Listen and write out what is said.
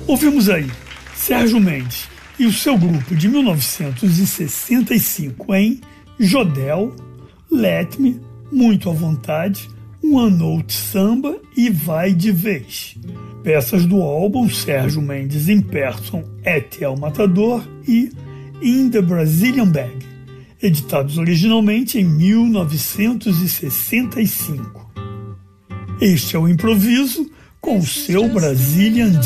Ouvimos aí Sérgio Mendes e o seu grupo de 1965 em Jodel, Let Me, Muito à Vontade, One Note Samba e Vai de Vez. Peças do álbum Sérgio Mendes in Person et El Matador e In the Brazilian Bag, editados originalmente em 1965. Este é o Improviso com o seu Brazilian